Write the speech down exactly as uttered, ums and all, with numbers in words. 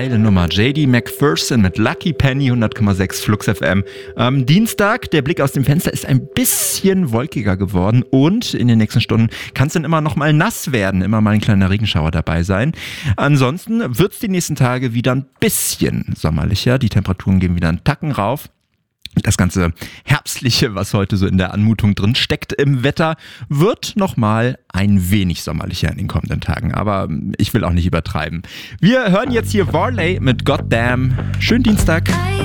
Geile Nummer. J D McPherson mit Lucky Penny, hundert Komma sechs Flux F M. Ähm, Dienstag, der Blick aus dem Fenster ist ein bisschen wolkiger geworden und in den nächsten Stunden kann es dann immer noch mal nass werden, immer mal ein kleiner Regenschauer dabei sein. Ansonsten wird es die nächsten Tage wieder ein bisschen sommerlicher. Die Temperaturen gehen wieder einen Tacken rauf. Das ganze Herbstliche, was heute so in der Anmutung drin steckt im Wetter, wird nochmal ein wenig sommerlicher in den kommenden Tagen. Aber ich will auch nicht übertreiben. Wir hören jetzt hier Varley mit Goddamn. Schönen Dienstag.